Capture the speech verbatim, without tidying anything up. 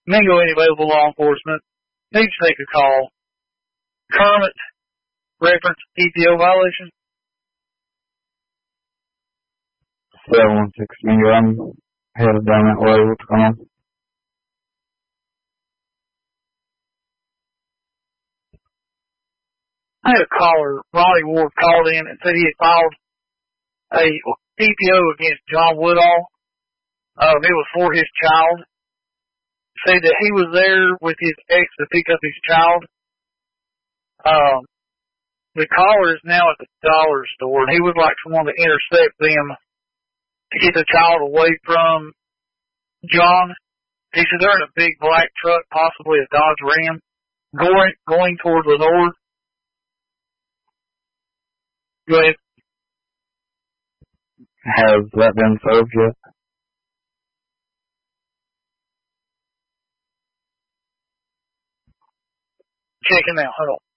Mingo, any available law enforcement. Need to take a call. Kermit, reference E P O violation. seven one six Mingo, I'm headed down that way. What's going on? I had a caller, Ronnie Ward, called in and said he had filed a E P O against John Woodall. Um, it was for his child. Said that he was there with his ex to pick up his child. Um, the caller is now at the dollar store, and he would like someone to intercept them to get the child away from John. He said they're in a big black truck, possibly a Dodge Ram, going going toward Lenore. Go ahead. Has that been solved yet? Checking out. Hold on.